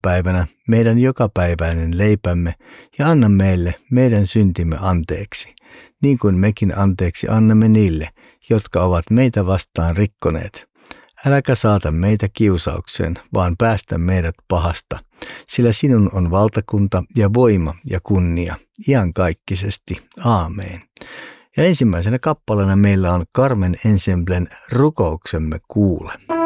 päivänä meidän jokapäiväinen leipämme ja anna meille meidän syntimme anteeksi, niin kuin mekin anteeksi annamme niille, jotka ovat meitä vastaan rikkoneet. Äläkä saata meitä kiusaukseen, vaan päästä meidät pahasta, sillä sinun on valtakunta ja voima ja kunnia iankaikkisesti. Aamen. Ja ensimmäisenä kappaleena meillä on Carmen Ensemblen Rukouksemme kuule.